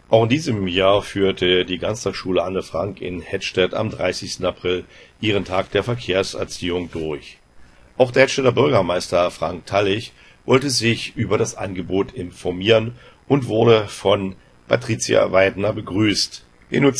Auch in diesem Jahr führte die Ganztagsschule Anne Frank in Hettstedt am 30. April ihren Tag der Verkehrserziehung durch. Auch der Hettstedter Bürgermeister Frank Tallich wollte sich über das Angebot informieren und wurde von Patricia Weidner begrüßt. In